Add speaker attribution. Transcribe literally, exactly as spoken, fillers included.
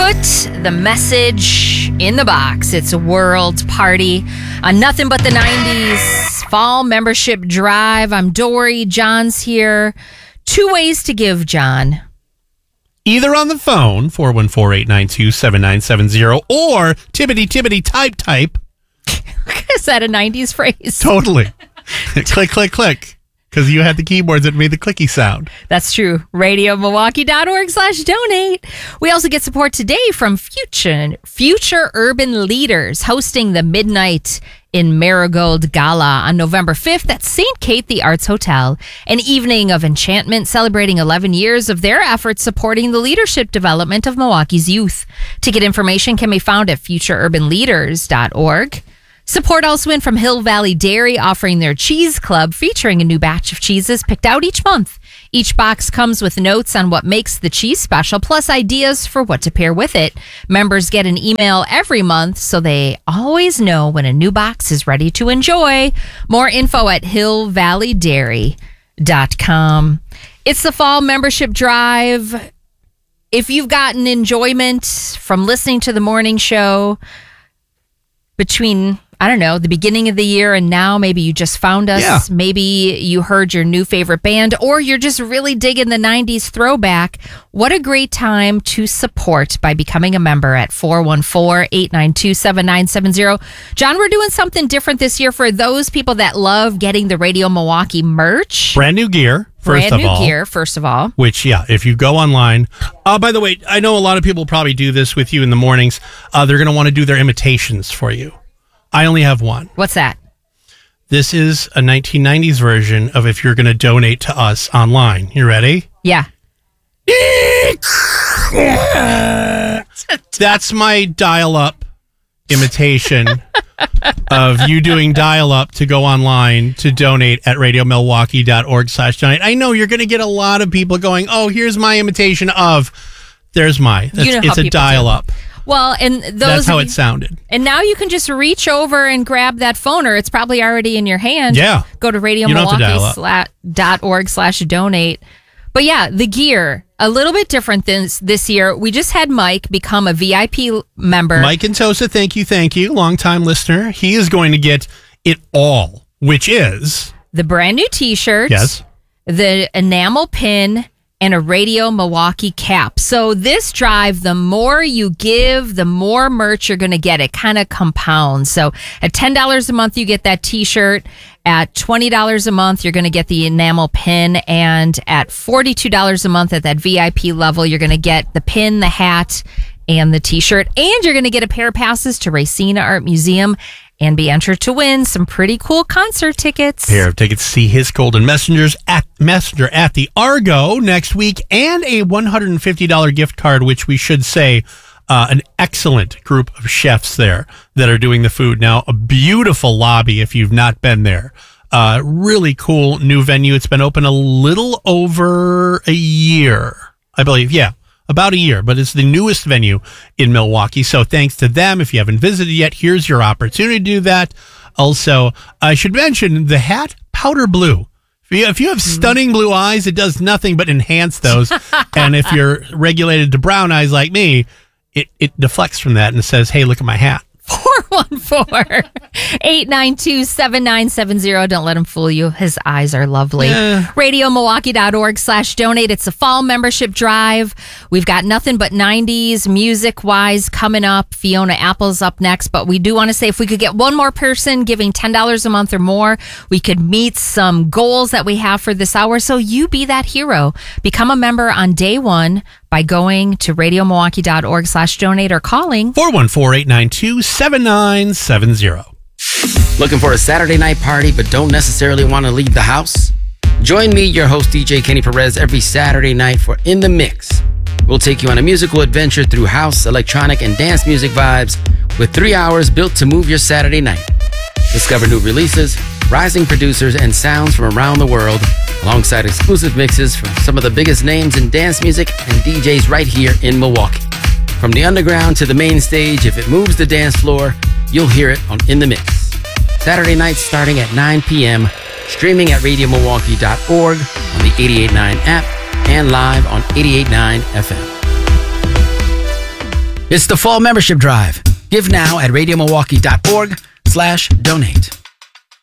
Speaker 1: Put the message in the box. It's a world party on Nothing But the nineties Fall Membership Drive. I'm Dory. John's here. Two ways to give, John.
Speaker 2: Either on the phone, four one four, eight nine two, seven nine seven zero, or tippity tippity type type.
Speaker 1: Is that a nineties phrase?
Speaker 2: Totally. Click, click, click. Because you had the keyboards that made the clicky sound.
Speaker 1: That's true. radio milwaukee dot org slash donate. We also get support today from Future, Future Urban Leaders hosting the Midnight in Marigold Gala on November fifth at Saint Kate the Arts Hotel. An evening of enchantment celebrating eleven years of their efforts supporting the leadership development of Milwaukee's youth. Ticket information can be found at future urban leaders dot org. Support also in from Hill Valley Dairy, offering their Cheese Club, featuring a new batch of cheeses picked out each month. Each box comes with notes on what makes the cheese special, plus ideas for what to pair with it. Members get an email every month, so they always know when a new box is ready to enjoy. More info at hill valley dairy dot com. It's the Fall Membership Drive. If you've gotten enjoyment from listening to the morning show between, I don't know, the beginning of the year and now, maybe you just found us.
Speaker 2: Yeah.
Speaker 1: Maybe you heard your new favorite band, or you're just really digging the nineties throwback. What a great time to support by becoming a member at four one four, eight nine two, seven nine seven zero. John, we're doing something different this year for those people that love getting the Radio Milwaukee merch.
Speaker 2: Brand new gear, first
Speaker 1: Brand
Speaker 2: of
Speaker 1: new
Speaker 2: all.
Speaker 1: gear, first of all.
Speaker 2: Which, yeah, if you go online. Uh, by the way, I know a lot of people probably do this with you in the mornings. Uh, they're going to want to do their imitations for you. I only have one.
Speaker 1: What's that?
Speaker 2: This is a nineteen nineties version of if you're going to donate to us online. You ready?
Speaker 1: Yeah.
Speaker 2: That's my dial-up imitation of you doing dial-up to go online to donate at radio milwaukee dot org slash donate. I know you're going to get a lot of people going, oh, here's my imitation of. There's my. That's,
Speaker 1: You know how
Speaker 2: it's a
Speaker 1: people
Speaker 2: dial-up.
Speaker 1: Well, and those
Speaker 2: That's how
Speaker 1: of
Speaker 2: it
Speaker 1: you-
Speaker 2: sounded.
Speaker 1: And now you can just reach over and grab that phone, or it's probably already in your hand.
Speaker 2: Yeah.
Speaker 1: Go to radio
Speaker 2: You don't have to dial up.
Speaker 1: milwaukee dot org slash donate. But yeah, the gear, a little bit different this, this year. We just had Mike become a V I P member.
Speaker 2: Mike and Tosa, thank you, thank you. Longtime listener. He is going to get it all, which is...
Speaker 1: The brand new t-shirt.
Speaker 2: Yes.
Speaker 1: The enamel pin. And a Radio Milwaukee cap. So this drive, the more you give, the more merch you're going to get. It kind of compounds. So at ten dollars a month, you get that t-shirt. At twenty dollars a month, you're going to get the enamel pin. And at forty-two dollars a month at that V I P level, you're going to get the pin, the hat, and the t-shirt. And you're going to get a pair of passes to Racine Art Museum and be entered to win some pretty cool concert tickets.
Speaker 2: Pair of tickets to see His Golden Messengers at Messenger at the Argo next week, and a one hundred fifty dollars gift card, which we should say uh, an excellent group of chefs there that are doing the food. Now, a beautiful lobby if you've not been there. Uh, really cool new venue. It's been open a little over a year, I believe. Yeah. About a year, but it's the newest venue in Milwaukee. So thanks to them. If you haven't visited yet, here's your opportunity to do that. Also, I should mention the hat, powder blue. If you, if you have stunning blue eyes, it does nothing but enhance those. And if you're regulated to brown eyes like me, it, it deflects from that and says, hey, look at my hat.
Speaker 1: four one four, eight nine two, seven nine seven zero. Don't let him fool you. His eyes are lovely.
Speaker 2: Yeah.
Speaker 1: radio milwaukee dot org slash donate. It's a fall membership drive. We've got nothing but nineties music-wise coming up. Fiona Apple's up next. But we do want to say if we could get one more person giving ten dollars a month or more, we could meet some goals that we have for this hour. So you be that hero. Become a member on day one by going to radio milwaukee dot org slash donate or calling
Speaker 2: four one four, eight nine two, seven nine seven zero.
Speaker 3: Looking for a Saturday night party but don't necessarily want to leave the house? Join me, your host D J Kenny Perez, every Saturday night for In the Mix. We'll take you on a musical adventure through house, electronic, and dance music vibes with three hours built to move your Saturday night. Discover new releases, rising producers, and sounds from around the world, alongside exclusive mixes from some of the biggest names in dance music and D Js right here in Milwaukee. From the underground to the main stage, if it moves the dance floor, you'll hear it on In the Mix. Saturday nights starting at nine p.m., streaming at radio milwaukee dot org on the eighty-eight point nine app and live on eighty-eight point nine F M. It's the fall membership drive. Give now at radio milwaukee dot org slash donate.